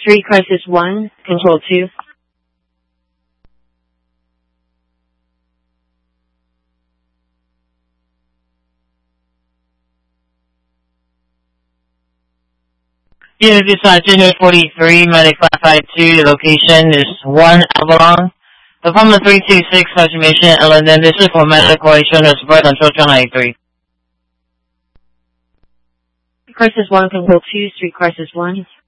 Street Crisis 1, Control 2. Unity Side 243, Medic 552, the location is 1 Avalon. The Formula 326 confirmation in London. This is for medical insurance support on Channel 93. Crisis 1, Control 2, Street Crisis 1.